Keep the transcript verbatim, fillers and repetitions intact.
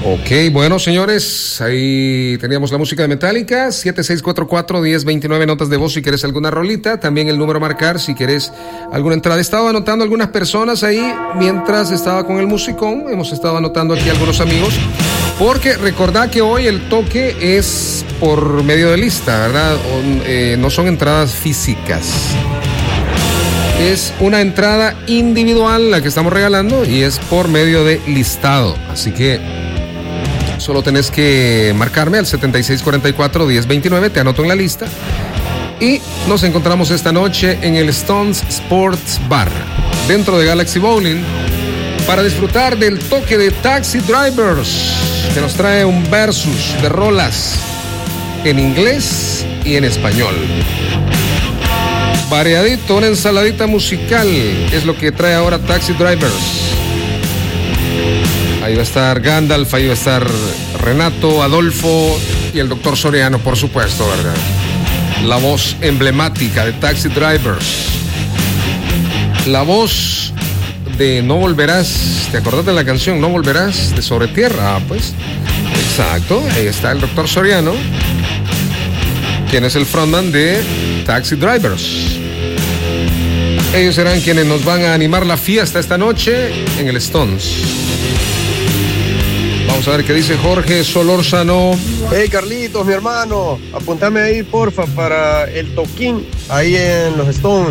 Ok, bueno, señores, ahí teníamos la música de Metallica, siete seis cuatro cuatro, uno cero dos nueve, notas de voz si querés alguna rolita, también el número a marcar si querés alguna entrada. He estado anotando algunas personas ahí mientras estaba con el musicón, hemos estado anotando aquí algunos amigos, porque recordad que hoy el toque es por medio de lista, ¿verdad? O, eh, no son entradas físicas. Es una entrada individual la que estamos regalando y es por medio de listado, así que solo tenés que marcarme al setenta y seis cuarenta y cuatro, diez veintinueve, te anoto en la lista. Y nos encontramos esta noche en el Stones Sports Bar, dentro de Galaxy Bowling, para disfrutar del toque de Taxi Drivers, que nos trae un versus de rolas en inglés y en español. Variadito, una ensaladita musical, es lo que trae ahora Taxi Drivers. Ahí va a estar Gandalf, ahí va a estar Renato, Adolfo y el doctor Soriano, por supuesto, ¿verdad? La voz emblemática de Taxi Drivers. La voz de No Volverás. ¿Te acordás de la canción No Volverás? De Sobre Tierra, ah, pues. Exacto, ahí está el doctor Soriano, quien es el frontman de Taxi Drivers. Ellos serán quienes nos van a animar la fiesta esta noche en el Stones. Vamos a ver qué dice Jorge Solórzano. Hey Carlitos, mi hermano, apuntame ahí porfa para el toquín ahí en los Stones.